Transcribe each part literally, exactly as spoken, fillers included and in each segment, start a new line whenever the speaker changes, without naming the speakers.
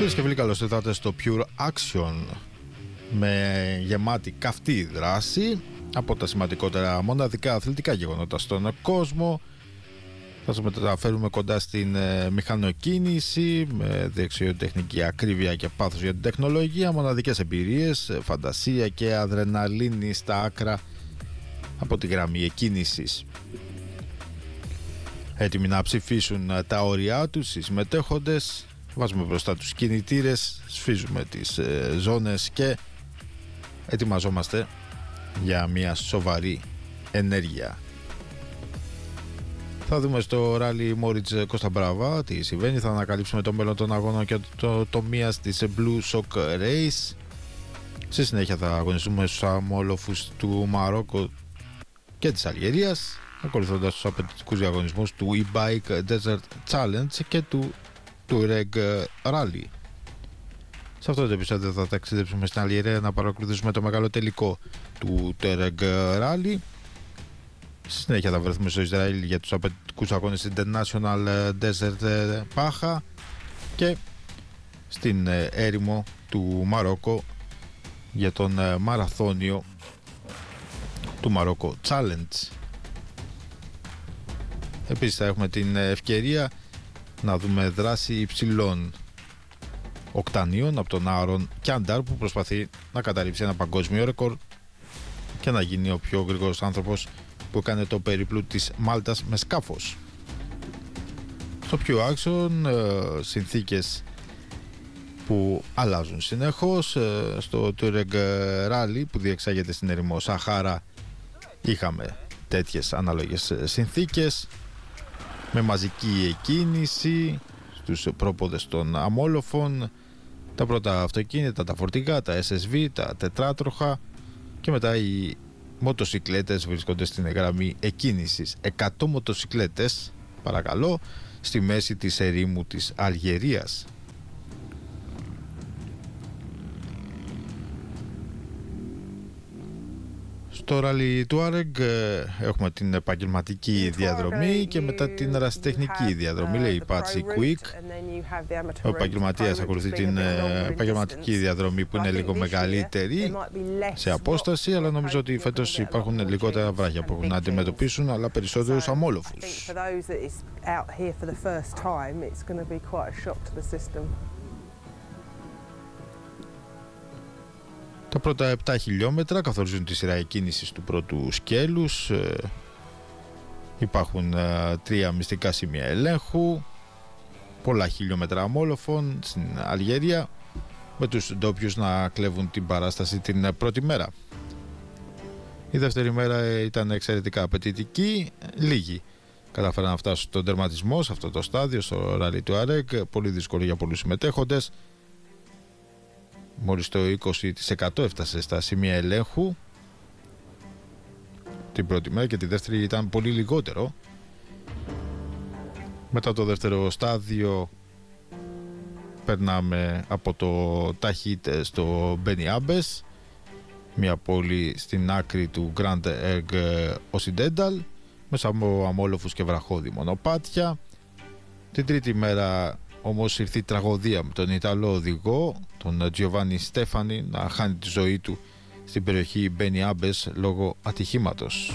Φίλες και φίλοι, καλώς ήρθατε στο Pure Action, με γεμάτη καυτή δράση από τα σημαντικότερα μοναδικά αθλητικά γεγονότα στον κόσμο. Θα σας μεταφέρουμε κοντά στην ε, μηχανοκίνηση με δεξιοτεχνική ακρίβεια και πάθος για την τεχνολογία, μοναδικές εμπειρίες, φαντασία και αδρεναλίνη στα άκρα από τη γραμμή εκκίνησης. Έτοιμοι να ψηφίσουν τα όρια τους οι συμμετέχοντες, βάζουμε μπροστά τους κινητήρες, σφίζουμε τις ε, ζώνες και ετοιμαζόμαστε για μια σοβαρή ενέργεια. Θα δούμε στο ράλι Μόριτς Κώστα Μπράβα τι συμβαίνει, θα ανακαλύψουμε το μέλλον των αγώνων και το τομείας της Blue Shock Race. Στη συνέχεια θα αγωνιστούμε στους αμόλοφους του Μαρόκο και της Αλγερίας, ακολουθώντας τους απαιτητικούς διαγωνισμούς του e-Bike Desert Challenge και του Touareg Rally. Σε αυτό το επεισόδιο θα ταξιδέψουμε στην Αλγερία να παρακολουθήσουμε το μεγάλο τελικό του Touareg Rally. Στη συνέχεια θα βρεθούμε στο Ισραήλ για τους απαιτητικούς αγώνες International Desert Paha και στην έρημο του Μαρόκο για τον μαραθώνιο του Μαρόκο Challenge. Επίσης θα έχουμε την ευκαιρία να δούμε δράση υψηλών οκτανίων από τον Άρον Κιάνταρ, που προσπαθεί να καταρρύψει ένα παγκόσμιο ρεκόρ και να γίνει ο πιο γρήγορος άνθρωπος που έκανε το περίπλου της Μάλτας με σκάφος. Στο Pure Action, συνθήκες που αλλάζουν συνεχώς. Στο Touareg Rally που διεξάγεται στην ερημό Σαχάρα είχαμε τέτοιες ανάλογες συνθήκες, με μαζική εκκίνηση στους πρόποδες των αμόλοφων, τα πρώτα αυτοκίνητα, τα φορτηγά, τα ες ες βι, τα τετράτροχα, και μετά οι μοτοσικλέτες βρίσκονται στην γραμμή εκκίνησης. εκατό μοτοσικλέτες, παρακαλώ, στη μέση της ερήμου της Αλγερίας. Στο ράλι του Touareg έχουμε την επαγγελματική διαδρομή και μετά την ερασιτεχνική διαδρομή, λέει η Patsy Quick. Ο επαγγελματίας ακολουθεί την επαγγελματική διαδρομή που είναι λίγο μεγαλύτερη σε απόσταση, αλλά νομίζω ότι φέτος υπάρχουν λιγότερα βράχια που έχουν να αντιμετωπίσουν, αλλά περισσότερους αμόλοφους. Τα πρώτα επτά χιλιόμετρα καθορίζουν τη σειρά εκκίνησης του πρώτου σκέλους. Ε, υπάρχουν ε, τρία μυστικά σημεία ελέγχου, πολλά χιλιόμετρα αμόλοφων στην Αλγερία, με τους ντόπιους να κλέβουν την παράσταση την πρώτη μέρα. Η δεύτερη μέρα ήταν εξαιρετικά απαιτητική, λίγοι καταφέραν να φτάσουν στον τερματισμό σε αυτό το στάδιο, στο ράλι του Touareg, πολύ δύσκολο για πολλούς συμμετέχοντες. Μόλις το είκοσι τοις εκατό έφτασε στα σημεία ελέγχου την πρώτη μέρα και τη δεύτερη ήταν πολύ λιγότερο. Μετά το δεύτερο στάδιο περνάμε από το Ταχίτ στο Μπένι Άμπες, μια πόλη στην άκρη του Grand Erg Occidental, μέσα από αμόλοφους και βραχώδη μονοπάτια. Την τρίτη μέρα όμως ήρθε η τραγωδία με τον Ιταλό οδηγό, τον Τζιοβάνι Στέφανι, να χάνει τη ζωή του στην περιοχή Μπένι Άμπες λόγω ατυχήματος.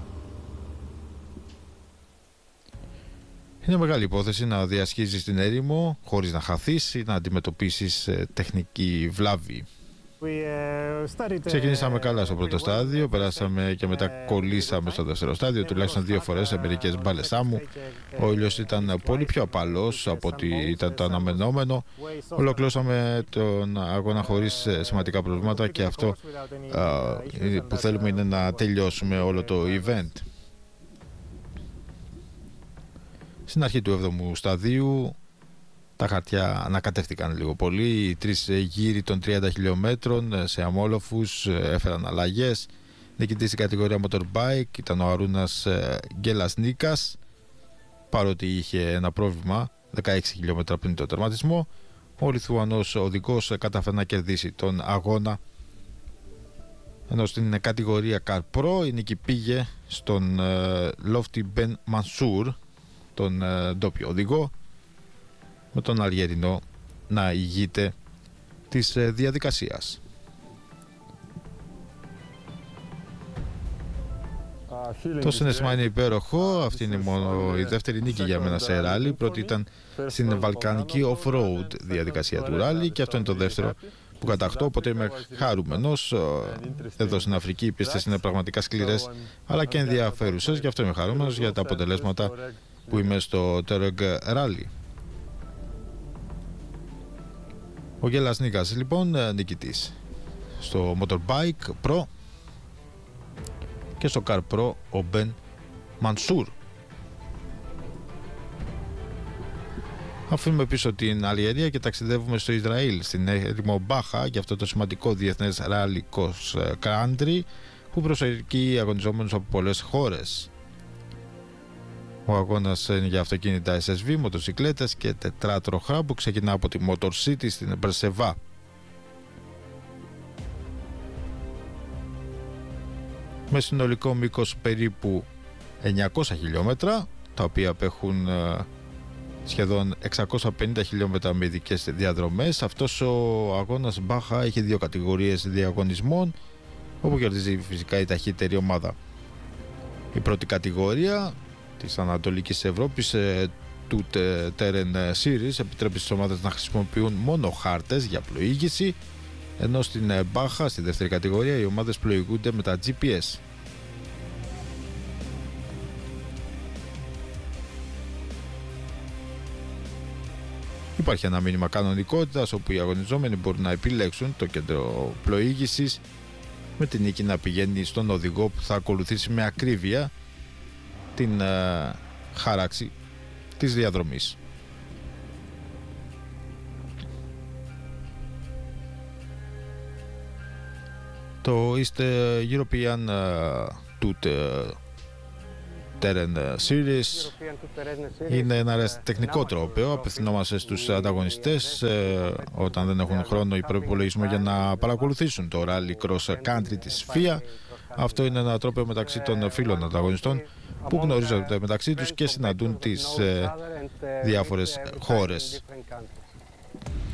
Είναι μεγάλη υπόθεση να διασχίζεις την έρημο χωρίς να χαθείς ή να αντιμετωπίσεις τεχνική βλάβη. Ξεκινήσαμε καλά στο πρώτο στάδιο, περάσαμε και μετά κολλήσαμε στο δεύτερο στάδιο, τουλάχιστον δύο φορές σε μερικές μπάλες άμμου. Ο ήλιος ήταν πολύ πιο απαλός από ό,τι ήταν το αναμενόμενο. Ολοκλώσαμε τον αγώνα χωρίς σημαντικά προβλήματα και αυτό α, που θέλουμε είναι να τελειώσουμε όλο το event. Στην αρχή του έβδομου σταδίου τα χαρτιά ανακατεύτηκαν λίγο πολύ. Οι τρεις γύροι των τριάντα χιλιόμετρων σε αμόλοφους έφεραν αλλαγές. Νικητής στην κατηγορία Motorbike ήταν ο Αρούνας Γκελασνίκας, παρότι είχε ένα πρόβλημα δεκαέξι χιλιόμετρα πριν το τερματισμό. Ο Λιθουανός οδηγός κατάφερε να κερδίσει τον αγώνα, ενώ στην κατηγορία Car Pro η νίκη πήγε στον Lofty Ben Mansour, τον ντόπιο οδηγό, με τον Αλγερινό να ηγείται της διαδικασίας. Το συναίσθημα είναι υπέροχο. Αυτή είναι μόνο η δεύτερη νίκη για μένα σε ράλι. Η πρώτη ήταν στην βαλκανική off-road διαδικασία του ράλι και αυτό είναι το δεύτερο που κατακτώ, οπότε είμαι χαρούμενος. Εδώ στην Αφρική οι πίστες είναι πραγματικά σκληρές αλλά και ενδιαφέρουσες, γι' αυτό είμαι χαρούμενος για τα αποτελέσματα που είμαι στο Touareg Rally. Ο Γέλας Νίκας λοιπόν νικητής στο Motorbike Pro και στο Car Pro ο Μπεν Μανσούρ. Αφήνουμε πίσω την Αλγερία και ταξιδεύουμε στο Ισραήλ, στην έρημο Μπάχα, για αυτό το σημαντικό διεθνές rally cross country που προσελκύει αγωνιζόμενους από πολλές χώρες. Ο αγώνας είναι για αυτοκίνητα ες ες βι, μοτοσικλέτες και τετράτροχα που ξεκινά από τη Motor City στην Μπερσεβά. Με συνολικό μήκος περίπου εννιακόσια χιλιόμετρα, τα οποία απέχουν σχεδόν εξακόσια πενήντα χιλιόμετρα με ειδικές διαδρομές. Αυτός ο αγώνας Μπάχα έχει δύο κατηγορίες διαγωνισμών, όπου κερδίζει φυσικά η ταχύτερη ομάδα. Η πρώτη κατηγορία της Ανατολικής Ευρώπης, του Terrain Series, επιτρέπει στις ομάδες να χρησιμοποιούν μόνο χάρτες για πλοήγηση, ενώ στην Μπάχα, στη δεύτερη κατηγορία, οι ομάδες πλοηγούνται με τα τζι πι ες. Υπάρχει ένα μήνυμα κανονικότητας όπου οι αγωνιζόμενοι μπορούν να επιλέξουν το κέντρο πλοήγησης, με την νίκη να πηγαίνει στον οδηγό που θα ακολουθήσει με ακρίβεια την uh, χάραξη της διαδρομής. Το East European uh, Tour Terrain Series είναι ένα τεχνικό τρόπαιο. Απευθυνόμαστε στους ανταγωνιστές ε, όταν δεν έχουν χρόνο ή προϋπολογισμό για να παρακολουθήσουν το Rally Cross Country της φία. Αυτό είναι ένα τρόπαιο μεταξύ των φίλων ανταγωνιστών που γνωρίζονται μεταξύ τους και συναντούν τις ε, διάφορες χώρες.